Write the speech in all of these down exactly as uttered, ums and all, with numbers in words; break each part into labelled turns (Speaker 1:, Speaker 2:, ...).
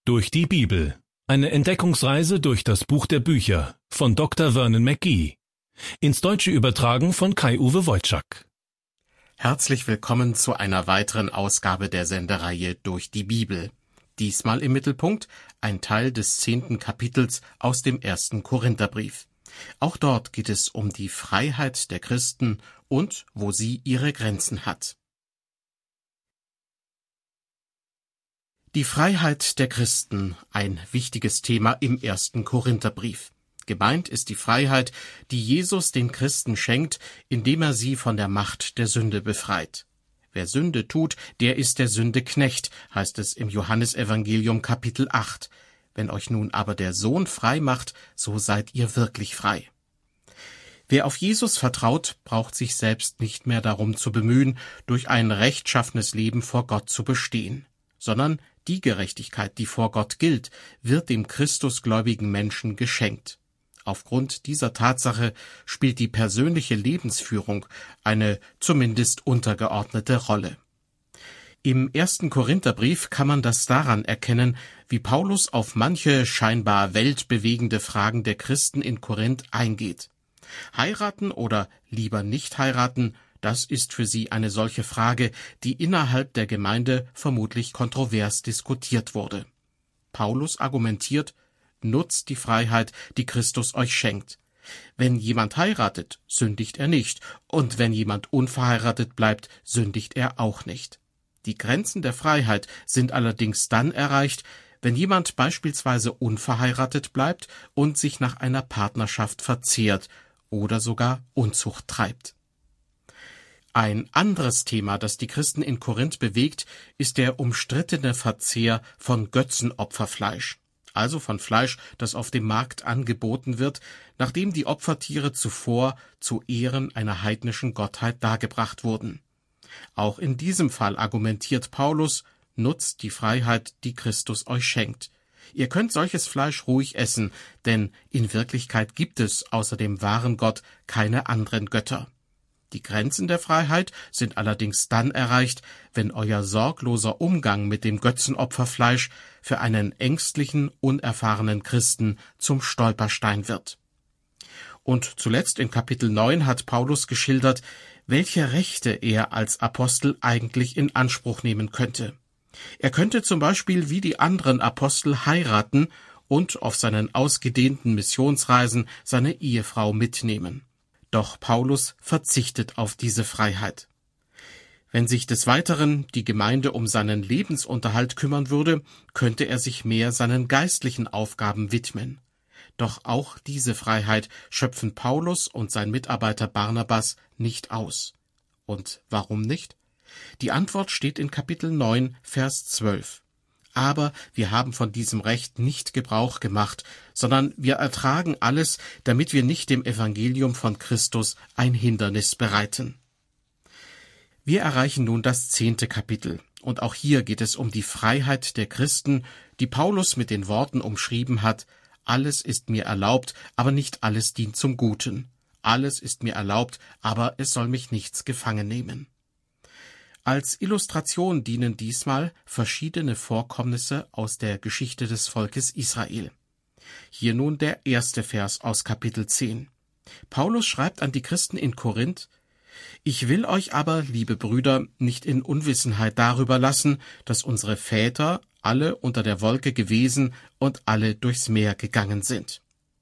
Speaker 1: Durch die Bibel. Eine Entdeckungsreise durch das Buch der Bücher von Doktor Vernon McGee. Ins Deutsche übertragen von Kai-Uwe Wojczak.
Speaker 2: Herzlich willkommen zu einer weiteren Ausgabe der Sendereihe Durch die Bibel. Diesmal im Mittelpunkt ein Teil des zehnten Kapitels aus dem ersten Korintherbrief. Auch dort geht es um die Freiheit der Christen und wo sie ihre Grenzen hat. Die Freiheit der Christen, ein wichtiges Thema im ersten Korintherbrief. Gemeint ist die Freiheit, die Jesus den Christen schenkt, indem er sie von der Macht der Sünde befreit. Wer Sünde tut, der ist der Sünde Knecht, heißt es im Johannesevangelium Kapitel acht. Wenn euch nun aber der Sohn frei macht, so seid ihr wirklich frei. Wer auf Jesus vertraut, braucht sich selbst nicht mehr darum zu bemühen, durch ein rechtschaffenes Leben vor Gott zu bestehen, sondern die Gerechtigkeit, die vor Gott gilt, wird dem christusgläubigen Menschen geschenkt. Aufgrund dieser Tatsache spielt die persönliche Lebensführung eine zumindest untergeordnete Rolle. Im ersten Korintherbrief kann man das daran erkennen, wie Paulus auf manche scheinbar weltbewegende Fragen der Christen in Korinth eingeht. Heiraten oder lieber nicht heiraten, das ist für sie eine solche Frage, die innerhalb der Gemeinde vermutlich kontrovers diskutiert wurde. Paulus argumentiert: Nutzt die Freiheit, die Christus euch schenkt. Wenn jemand heiratet, sündigt er nicht, und wenn jemand unverheiratet bleibt, sündigt er auch nicht. Die Grenzen der Freiheit sind allerdings dann erreicht, wenn jemand beispielsweise unverheiratet bleibt und sich nach einer Partnerschaft verzehrt oder sogar Unzucht treibt. Ein anderes Thema, das die Christen in Korinth bewegt, ist der umstrittene Verzehr von Götzenopferfleisch, also von Fleisch, das auf dem Markt angeboten wird, nachdem die Opfertiere zuvor zu Ehren einer heidnischen Gottheit dargebracht wurden. Auch in diesem Fall argumentiert Paulus: Nutzt die Freiheit, die Christus euch schenkt. Ihr könnt solches Fleisch ruhig essen, denn in Wirklichkeit gibt es außer dem wahren Gott keine anderen Götter. Die Grenzen der Freiheit sind allerdings dann erreicht, wenn euer sorgloser Umgang mit dem Götzenopferfleisch für einen ängstlichen, unerfahrenen Christen zum Stolperstein wird. Und zuletzt in Kapitel neun hat Paulus geschildert, welche Rechte er als Apostel eigentlich in Anspruch nehmen könnte. Er könnte zum Beispiel wie die anderen Apostel heiraten und auf seinen ausgedehnten Missionsreisen seine Ehefrau mitnehmen. Doch Paulus verzichtet auf diese Freiheit. Wenn sich des Weiteren die Gemeinde um seinen Lebensunterhalt kümmern würde, könnte er sich mehr seinen geistlichen Aufgaben widmen. Doch auch diese Freiheit schöpfen Paulus und sein Mitarbeiter Barnabas nicht aus. Und warum nicht? Die Antwort steht in Kapitel neun, Vers zwölf. Aber wir haben von diesem Recht nicht Gebrauch gemacht, sondern wir ertragen alles, damit wir nicht dem Evangelium von Christus ein Hindernis bereiten. Wir erreichen nun das zehnte Kapitel, und auch hier geht es um die Freiheit der Christen, die Paulus mit den Worten umschrieben hat: Alles ist mir erlaubt, aber nicht alles dient zum Guten. Alles ist mir erlaubt, aber es soll mich nichts gefangen nehmen. Als Illustration dienen diesmal verschiedene Vorkommnisse aus der Geschichte des Volkes Israel. Hier nun der erste Vers aus Kapitel zehn. Paulus schreibt an die Christen in Korinth: Ich will euch aber, liebe Brüder, nicht in Unwissenheit darüber lassen, dass unsere Väter alle unter der Wolke gewesen und alle durchs Meer gegangen sind.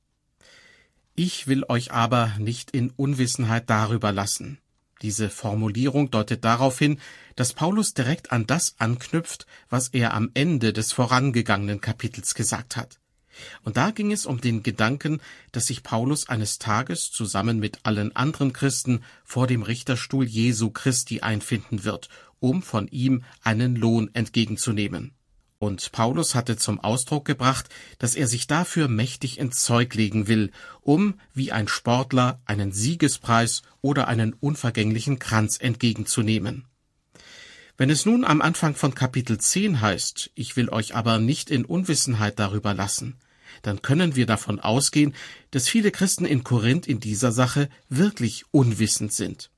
Speaker 2: Ich will euch aber nicht in Unwissenheit darüber lassen. Diese Formulierung deutet darauf hin, dass Paulus direkt an das anknüpft, was er am Ende des vorangegangenen Kapitels gesagt hat. Und da ging es um den Gedanken, dass sich Paulus eines Tages zusammen mit allen anderen Christen vor dem Richterstuhl Jesu Christi einfinden wird, um von ihm einen Lohn entgegenzunehmen. Und Paulus hatte zum Ausdruck gebracht, dass er sich dafür mächtig ins Zeug legen will, um wie ein Sportler einen Siegespreis oder einen unvergänglichen Kranz entgegenzunehmen. Wenn es nun am Anfang von Kapitel zehn heißt: Ich will euch aber nicht in Unwissenheit darüber lassen, dann können wir davon ausgehen, dass viele Christen in Korinth in dieser Sache wirklich unwissend sind.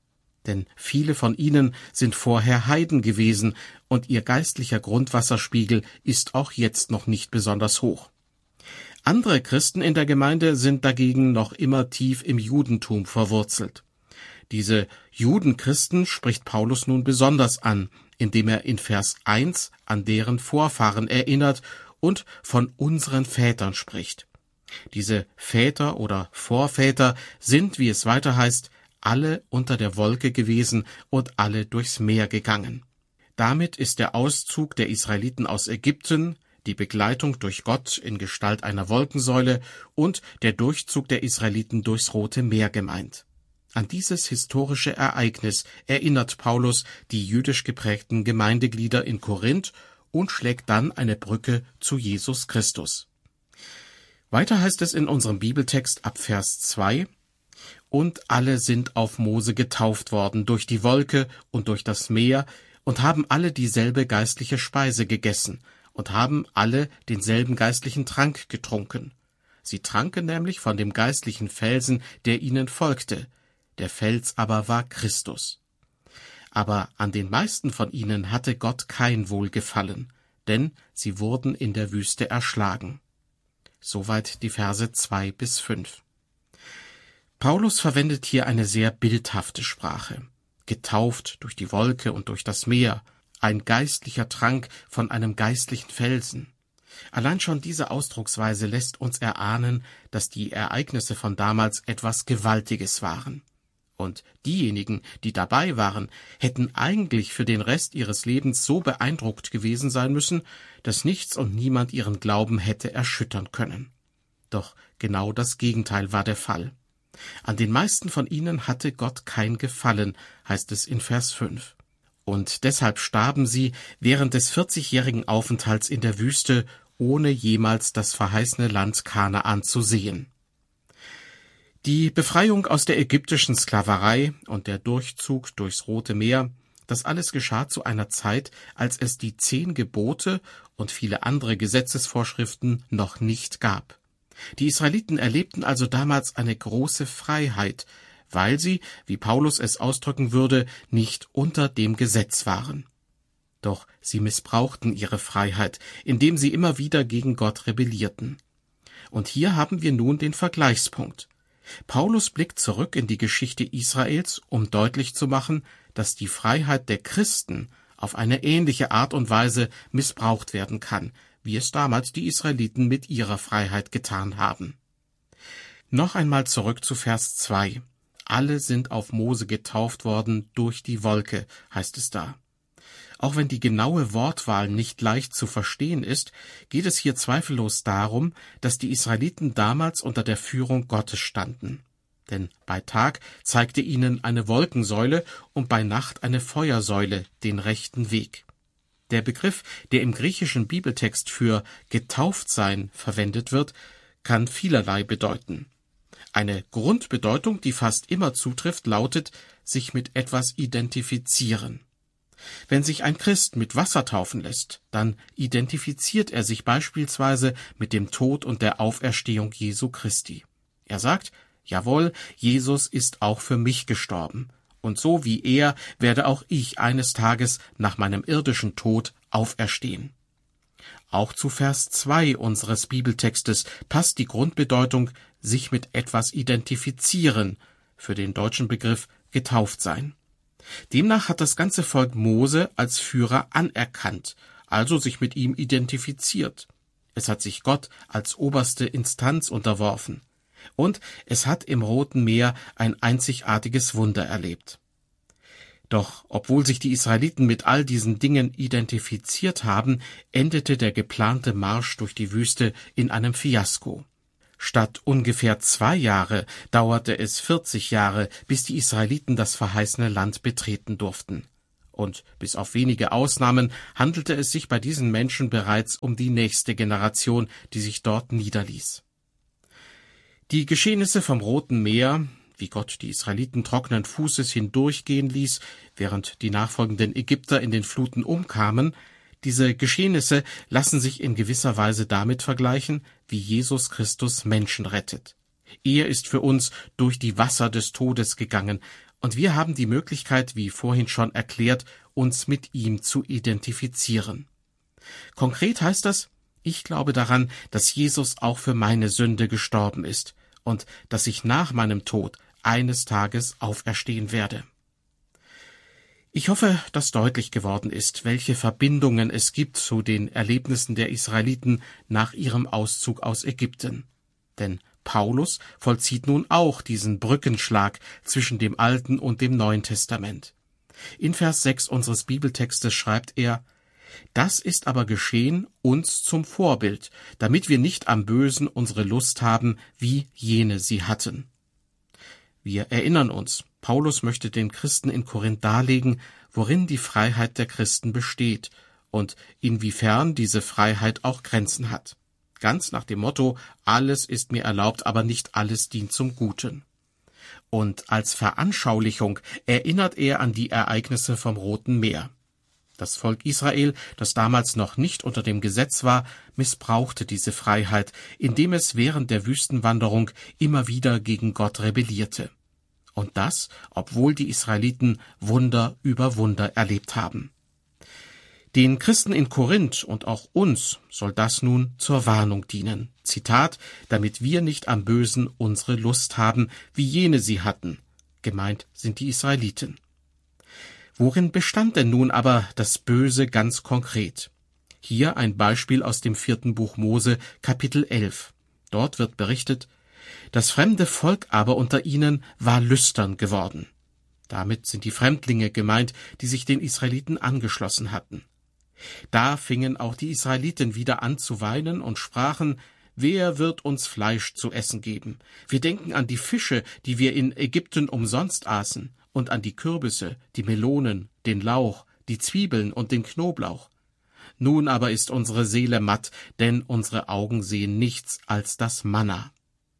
Speaker 2: denn viele von ihnen sind vorher Heiden gewesen und ihr geistlicher Grundwasserspiegel ist auch jetzt noch nicht besonders hoch. Andere Christen in der Gemeinde sind dagegen noch immer tief im Judentum verwurzelt. Diese Judenchristen spricht Paulus nun besonders an, indem er in Vers eins an deren Vorfahren erinnert und von unseren Vätern spricht. Diese Väter oder Vorväter sind, wie es weiter heißt, alle unter der Wolke gewesen und alle durchs Meer gegangen. Damit ist der Auszug der Israeliten aus Ägypten, die Begleitung durch Gott in Gestalt einer Wolkensäule und der Durchzug der Israeliten durchs Rote Meer gemeint. An dieses historische Ereignis erinnert Paulus die jüdisch geprägten Gemeindeglieder in Korinth und schlägt dann eine Brücke zu Jesus Christus. Weiter heißt es in unserem Bibeltext ab Vers zwei: Und alle sind auf Mose getauft worden durch die Wolke und durch das Meer und haben alle dieselbe geistliche Speise gegessen und haben alle denselben geistlichen Trank getrunken. Sie tranken nämlich von dem geistlichen Felsen, der ihnen folgte. Der Fels aber war Christus. Aber an den meisten von ihnen hatte Gott kein Wohlgefallen, denn sie wurden in der Wüste erschlagen. Soweit die Verse zwei bis fünf. Paulus verwendet hier eine sehr bildhafte Sprache. Getauft durch die Wolke und durch das Meer, ein geistlicher Trank von einem geistlichen Felsen. Allein schon diese Ausdrucksweise lässt uns erahnen, dass die Ereignisse von damals etwas Gewaltiges waren. Und diejenigen, die dabei waren, hätten eigentlich für den Rest ihres Lebens so beeindruckt gewesen sein müssen, dass nichts und niemand ihren Glauben hätte erschüttern können. Doch genau das Gegenteil war der Fall. An den meisten von ihnen hatte Gott kein Gefallen, heißt es in Vers fünf. Und deshalb starben sie während des vierzigjährigen Aufenthalts in der Wüste, ohne jemals das verheißene Land Kanaan zu sehen. Die Befreiung aus der ägyptischen Sklaverei und der Durchzug durchs Rote Meer, das alles geschah zu einer Zeit, als es die zehn Gebote und viele andere Gesetzesvorschriften noch nicht gab. Die Israeliten erlebten also damals eine große Freiheit, weil sie, wie Paulus es ausdrücken würde, nicht unter dem Gesetz waren. Doch sie missbrauchten ihre Freiheit, indem sie immer wieder gegen Gott rebellierten. Und hier haben wir nun den Vergleichspunkt. Paulus blickt zurück in die Geschichte Israels, um deutlich zu machen, dass die Freiheit der Christen auf eine ähnliche Art und Weise missbraucht werden kann, wie es damals die Israeliten mit ihrer Freiheit getan haben. Noch einmal zurück zu Vers zwei. Alle sind auf Mose getauft worden durch die Wolke, heißt es da. Auch wenn die genaue Wortwahl nicht leicht zu verstehen ist, geht es hier zweifellos darum, dass die Israeliten damals unter der Führung Gottes standen. Denn bei Tag zeigte ihnen eine Wolkensäule und bei Nacht eine Feuersäule den rechten Weg. Der Begriff, der im griechischen Bibeltext für getauft sein verwendet wird, kann vielerlei bedeuten. Eine Grundbedeutung, die fast immer zutrifft, lautet, sich mit etwas identifizieren. Wenn sich ein Christ mit Wasser taufen lässt, dann identifiziert er sich beispielsweise mit dem Tod und der Auferstehung Jesu Christi. Er sagt, jawohl, Jesus ist auch für mich gestorben, und so wie er werde auch ich eines Tages nach meinem irdischen Tod auferstehen. Auch zu Vers zwei unseres Bibeltextes passt die Grundbedeutung sich mit etwas identifizieren, für den deutschen Begriff getauft sein. Demnach hat das ganze Volk Mose als Führer anerkannt, also sich mit ihm identifiziert. Es hat sich Gott als oberste Instanz unterworfen. Und es hat im Roten Meer ein einzigartiges Wunder erlebt. Doch obwohl sich die Israeliten mit all diesen Dingen identifiziert haben, endete der geplante Marsch durch die Wüste in einem Fiasko. Statt ungefähr zwei Jahre dauerte es vierzig Jahre, bis die Israeliten das verheißene Land betreten durften. Und bis auf wenige Ausnahmen handelte es sich bei diesen Menschen bereits um die nächste Generation, die sich dort niederließ. Die Geschehnisse vom Roten Meer, wie Gott die Israeliten trockenen Fußes hindurchgehen ließ, während die nachfolgenden Ägypter in den Fluten umkamen, diese Geschehnisse lassen sich in gewisser Weise damit vergleichen, wie Jesus Christus Menschen rettet. Er ist für uns durch die Wasser des Todes gegangen Und wir haben die Möglichkeit, wie vorhin schon erklärt, uns mit ihm zu identifizieren. Konkret heißt das, ich glaube daran, dass Jesus auch für meine Sünde gestorben ist und dass ich nach meinem Tod eines Tages auferstehen werde. Ich hoffe, dass deutlich geworden ist, welche Verbindungen es gibt zu den Erlebnissen der Israeliten nach ihrem Auszug aus Ägypten. Denn Paulus vollzieht nun auch diesen Brückenschlag zwischen dem Alten und dem Neuen Testament. In Vers sechs unseres Bibeltextes schreibt er: Das ist aber geschehen uns zum Vorbild, damit wir nicht am Bösen unsere Lust haben, wie jene sie hatten. Wir erinnern uns, Paulus möchte den Christen in Korinth darlegen, worin die Freiheit der Christen besteht und inwiefern diese Freiheit auch Grenzen hat. Ganz nach dem Motto, alles ist mir erlaubt, aber nicht alles dient zum Guten. Und als Veranschaulichung erinnert er an die Ereignisse vom Roten Meer. Das Volk Israel, das damals noch nicht unter dem Gesetz war, missbrauchte diese Freiheit, indem es während der Wüstenwanderung immer wieder gegen Gott rebellierte. Und das, obwohl die Israeliten Wunder über Wunder erlebt haben. Den Christen in Korinth und auch uns soll das nun zur Warnung dienen. Zitat, damit wir nicht am Bösen unsere Lust haben, wie jene sie hatten. Gemeint sind die Israeliten. Worin bestand denn nun aber das Böse ganz konkret? Hier ein Beispiel aus dem vierten Buch Mose, Kapitel elf. Dort wird berichtet: Das fremde Volk aber unter ihnen war lüstern geworden. Damit sind die Fremdlinge gemeint, die sich den Israeliten angeschlossen hatten. Da fingen auch die Israeliten wieder an zu weinen und sprachen: Wer wird uns Fleisch zu essen geben? Wir denken an die Fische, die wir in Ägypten umsonst aßen, und an die Kürbisse, die Melonen, den Lauch, die Zwiebeln und den Knoblauch. Nun aber ist unsere Seele matt, denn unsere Augen sehen nichts als das Manna.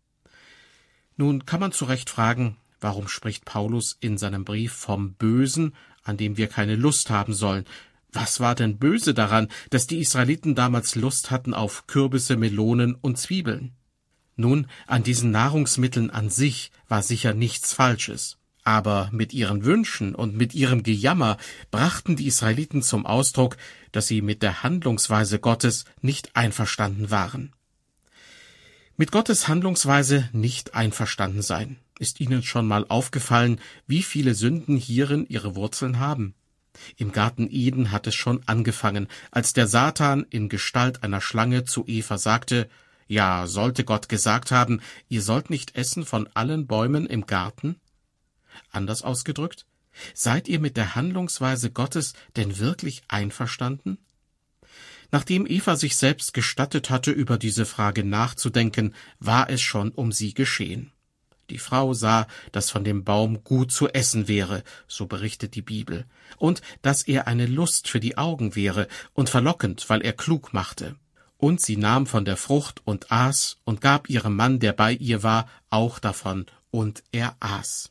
Speaker 2: Nun kann man zu Recht fragen, warum spricht Paulus in seinem Brief vom Bösen, an dem wir keine Lust haben sollen? Was war denn böse daran, dass die Israeliten damals Lust hatten auf Kürbisse, Melonen und Zwiebeln? Nun, an diesen Nahrungsmitteln an sich war sicher nichts Falsches. Aber mit ihren Wünschen und mit ihrem Gejammer brachten die Israeliten zum Ausdruck, dass sie mit der Handlungsweise Gottes nicht einverstanden waren. Mit Gottes Handlungsweise nicht einverstanden sein. Ist Ihnen schon mal aufgefallen, wie viele Sünden hierin ihre Wurzeln haben? Im Garten Eden hat es schon angefangen, als der Satan in Gestalt einer Schlange zu Eva sagte: Ja, sollte Gott gesagt haben, ihr sollt nicht essen von allen Bäumen im Garten? Anders ausgedrückt, seid ihr mit der Handlungsweise Gottes denn wirklich einverstanden? Nachdem Eva sich selbst gestattet hatte, über diese Frage nachzudenken, war es schon um sie geschehen. Die Frau sah, dass von dem Baum gut zu essen wäre, so berichtet die Bibel, und dass er eine Lust für die Augen wäre und verlockend, weil er klug machte. Und sie nahm von der Frucht und aß und gab ihrem Mann, der bei ihr war, auch davon, und er aß.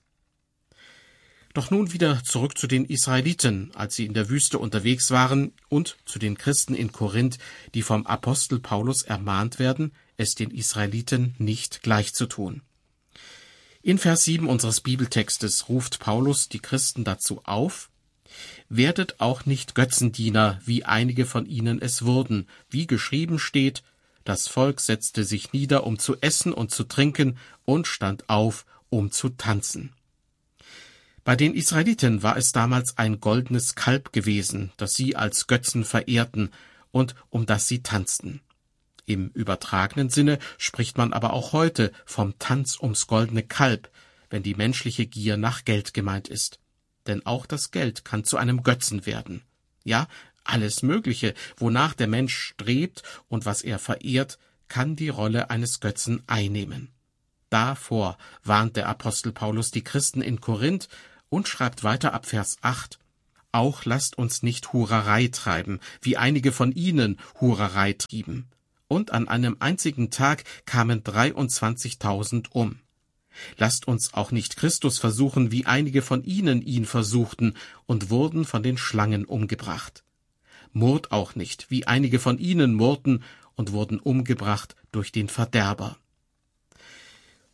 Speaker 2: Doch nun wieder zurück zu den Israeliten, als sie in der Wüste unterwegs waren, und zu den Christen in Korinth, die vom Apostel Paulus ermahnt werden, es den Israeliten nicht gleich zu tun. In Vers sieben unseres Bibeltextes ruft Paulus die Christen dazu auf: Werdet auch nicht Götzendiener, wie einige von ihnen es wurden, wie geschrieben steht: Das Volk setzte sich nieder, um zu essen und zu trinken, und stand auf, um zu tanzen. Bei den Israeliten war es damals ein goldenes Kalb gewesen, das sie als Götzen verehrten und um das sie tanzten. Im übertragenen Sinne spricht man aber auch heute vom Tanz ums goldene Kalb, wenn die menschliche Gier nach Geld gemeint ist. Denn auch das Geld kann zu einem Götzen werden. Ja, alles Mögliche, wonach der Mensch strebt und was er verehrt, kann die Rolle eines Götzen einnehmen. Davor warnt der Apostel Paulus die Christen in Korinth und schreibt weiter ab Vers acht: Auch lasst uns nicht Hurerei treiben, wie einige von ihnen Hurerei trieben. Und an einem einzigen Tag kamen dreiundzwanzigtausend um. Lasst uns auch nicht Christus versuchen, wie einige von ihnen ihn versuchten und wurden von den Schlangen umgebracht. Murrt auch nicht, wie einige von ihnen murrten und wurden umgebracht durch den Verderber.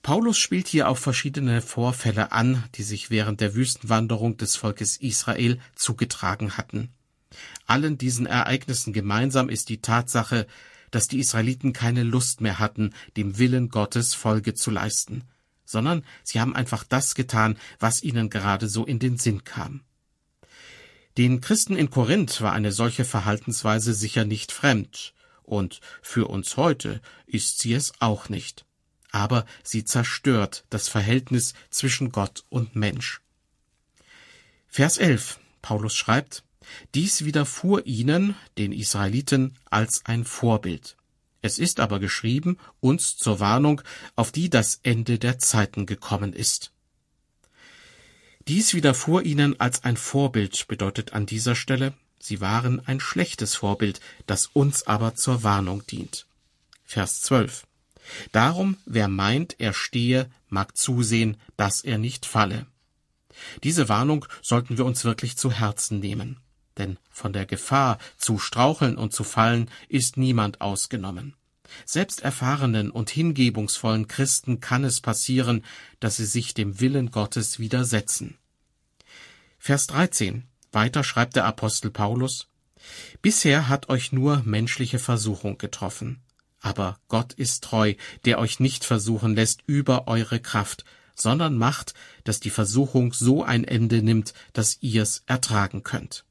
Speaker 2: Paulus spielt hier auf verschiedene Vorfälle an, die sich während der Wüstenwanderung des Volkes Israel zugetragen hatten. Allen diesen Ereignissen gemeinsam ist die Tatsache, dass die Israeliten keine Lust mehr hatten, dem Willen Gottes Folge zu leisten, sondern sie haben einfach das getan, was ihnen gerade so in den Sinn kam. Den Christen in Korinth war eine solche Verhaltensweise sicher nicht fremd, und für uns heute ist sie es auch nicht. Aber sie zerstört das Verhältnis zwischen Gott und Mensch. Vers elf. Paulus schreibt: Dies widerfuhr ihnen, den Israeliten, als ein Vorbild. Es ist aber geschrieben, uns zur Warnung, auf die das Ende der Zeiten gekommen ist. Dies widerfuhr ihnen als ein Vorbild bedeutet an dieser Stelle, sie waren ein schlechtes Vorbild, das uns aber zur Warnung dient. Vers zwölf. Darum, wer meint, er stehe, mag zusehen, dass er nicht falle. Diese Warnung sollten wir uns wirklich zu Herzen nehmen. Denn von der Gefahr, zu straucheln und zu fallen, ist niemand ausgenommen. Selbst erfahrenen und hingebungsvollen Christen kann es passieren, dass sie sich dem Willen Gottes widersetzen. Vers dreizehn. Weiter schreibt der Apostel Paulus: Bisher hat euch nur menschliche Versuchung getroffen. Aber Gott ist treu, der euch nicht versuchen lässt über eure Kraft, sondern macht, dass die Versuchung so ein Ende nimmt, dass ihr's ertragen könnt.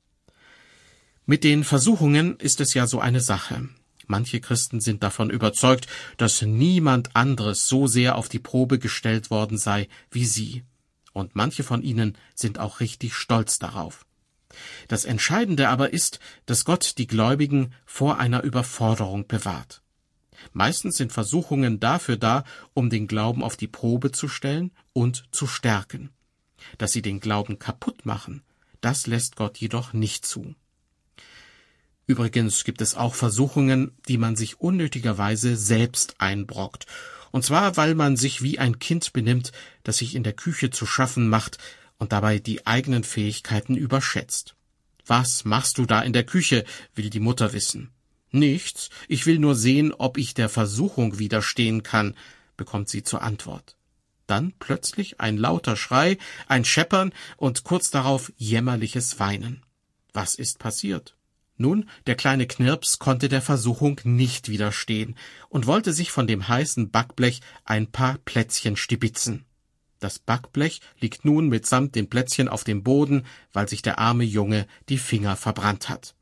Speaker 2: Mit den Versuchungen ist es ja so eine Sache. Manche Christen sind davon überzeugt, dass niemand anderes so sehr auf die Probe gestellt worden sei wie sie. Und manche von ihnen sind auch richtig stolz darauf. Das Entscheidende aber ist, dass Gott die Gläubigen vor einer Überforderung bewahrt. Meistens sind Versuchungen dafür da, um den Glauben auf die Probe zu stellen und zu stärken. Dass sie den Glauben kaputt machen, das lässt Gott jedoch nicht zu. Übrigens gibt es auch Versuchungen, die man sich unnötigerweise selbst einbrockt. Und zwar, weil man sich wie ein Kind benimmt, das sich in der Küche zu schaffen macht und dabei die eigenen Fähigkeiten überschätzt. »Was machst du da in der Küche?« will die Mutter wissen. »Nichts, ich will nur sehen, ob ich der Versuchung widerstehen kann«, bekommt sie zur Antwort. Dann plötzlich ein lauter Schrei, ein Scheppern und kurz darauf jämmerliches Weinen. Was ist passiert? Nun, der kleine Knirps konnte der Versuchung nicht widerstehen und wollte sich von dem heißen Backblech ein paar Plätzchen stibitzen. Das Backblech liegt nun mitsamt den Plätzchen auf dem Boden, weil sich der arme Junge die Finger verbrannt hat.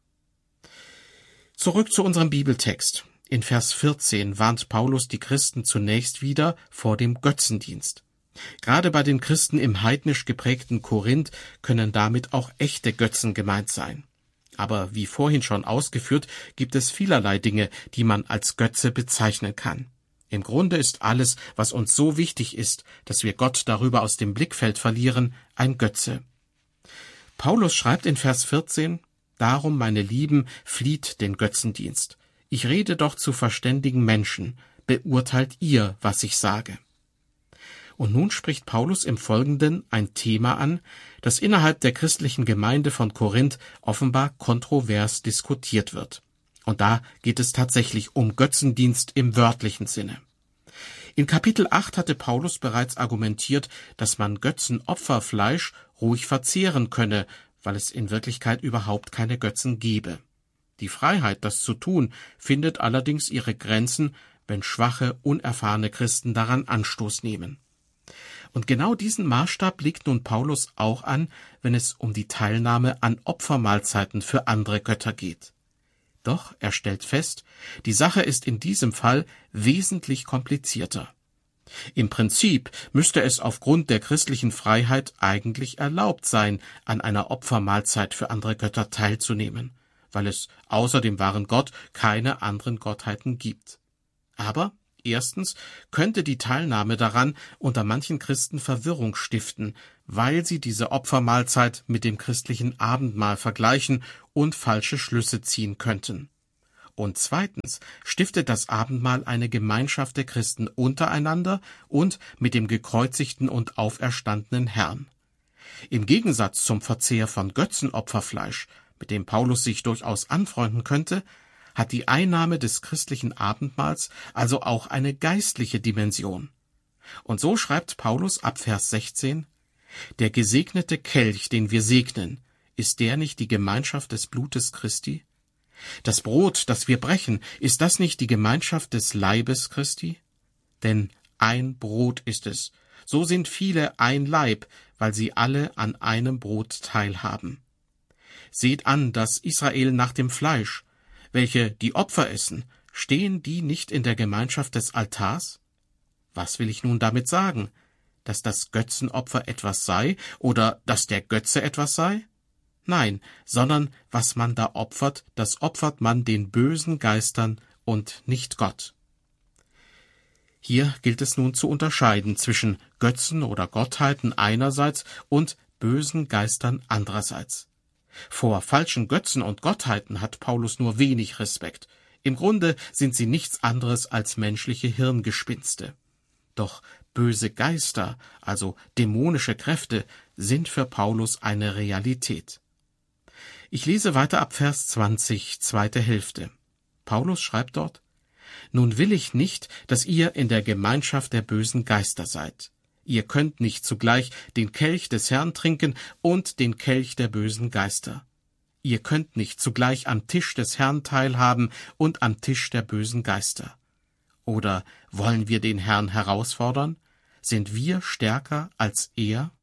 Speaker 2: Zurück zu unserem Bibeltext. In Vers vierzehn warnt Paulus die Christen zunächst wieder vor dem Götzendienst. Gerade bei den Christen im heidnisch geprägten Korinth können damit auch echte Götzen gemeint sein. Aber wie vorhin schon ausgeführt, gibt es vielerlei Dinge, die man als Götze bezeichnen kann. Im Grunde ist alles, was uns so wichtig ist, dass wir Gott darüber aus dem Blickfeld verlieren, ein Götze. Paulus schreibt in Vers vierzehn: Darum, meine Lieben, flieht den Götzendienst. Ich rede doch zu verständigen Menschen. Beurteilt ihr, was ich sage. Und nun spricht Paulus im Folgenden ein Thema an, das innerhalb der christlichen Gemeinde von Korinth offenbar kontrovers diskutiert wird. Und da geht es tatsächlich um Götzendienst im wörtlichen Sinne. In Kapitel acht hatte Paulus bereits argumentiert, dass man Götzenopferfleisch ruhig verzehren könne, weil es in Wirklichkeit überhaupt keine Götzen gebe. Die Freiheit, das zu tun, findet allerdings ihre Grenzen, wenn schwache, unerfahrene Christen daran Anstoß nehmen. Und genau diesen Maßstab legt nun Paulus auch an, wenn es um die Teilnahme an Opfermahlzeiten für andere Götter geht. Doch er stellt fest, die Sache ist in diesem Fall wesentlich komplizierter. Im Prinzip müsste es aufgrund der christlichen Freiheit eigentlich erlaubt sein, an einer Opfermahlzeit für andere Götter teilzunehmen, weil es außer dem wahren Gott keine anderen Gottheiten gibt. Aber erstens könnte die Teilnahme daran unter manchen Christen Verwirrung stiften, weil sie diese Opfermahlzeit mit dem christlichen Abendmahl vergleichen und falsche Schlüsse ziehen könnten. Und zweitens stiftet das Abendmahl eine Gemeinschaft der Christen untereinander und mit dem gekreuzigten und auferstandenen Herrn. Im Gegensatz zum Verzehr von Götzenopferfleisch, mit dem Paulus sich durchaus anfreunden könnte, hat die Einnahme des christlichen Abendmahls also auch eine geistliche Dimension. Und so schreibt Paulus ab Vers sechzehn, »Der gesegnete Kelch, den wir segnen, ist der nicht die Gemeinschaft des Blutes Christi? Das Brot, das wir brechen, ist das nicht die Gemeinschaft des Leibes Christi? Denn ein Brot ist es, so sind viele ein Leib, weil sie alle an einem Brot teilhaben. Seht an, dass Israel nach dem Fleisch, welche die Opfer essen, stehen die nicht in der Gemeinschaft des Altars? Was will ich nun damit sagen? Dass das Götzenopfer etwas sei oder dass der Götze etwas sei? Nein, sondern was man da opfert, das opfert man den bösen Geistern und nicht Gott. Hier gilt es nun zu unterscheiden zwischen Götzen oder Gottheiten einerseits und bösen Geistern andererseits. Vor falschen Götzen und Gottheiten hat Paulus nur wenig Respekt. Im Grunde sind sie nichts anderes als menschliche Hirngespinste. Doch böse Geister, also dämonische Kräfte, sind für Paulus eine Realität. Ich lese weiter ab Vers zwanzig, zweite Hälfte. Paulus schreibt dort, »Nun will ich nicht, dass ihr in der Gemeinschaft der bösen Geister seid. Ihr könnt nicht zugleich den Kelch des Herrn trinken und den Kelch der bösen Geister. Ihr könnt nicht zugleich am Tisch des Herrn teilhaben und am Tisch der bösen Geister. Oder wollen wir den Herrn herausfordern? Sind wir stärker als er?«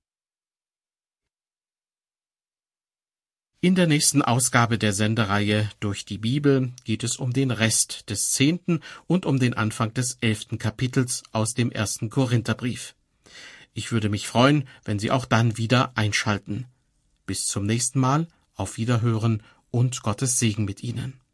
Speaker 2: In der nächsten Ausgabe der Sendereihe Durch die Bibel geht es um den Rest des zehnten und um den Anfang des elften Kapitels aus dem ersten Korintherbrief. Ich würde mich freuen, wenn Sie auch dann wieder einschalten. Bis zum nächsten Mal, auf Wiederhören und Gottes Segen mit Ihnen.